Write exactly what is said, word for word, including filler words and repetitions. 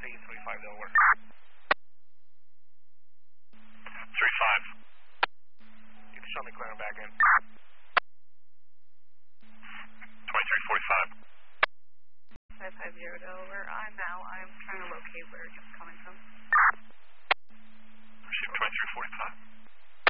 three five Delaware. three five. You can show me clearing back in. twenty-three forty-five. five five zero Delaware, I'm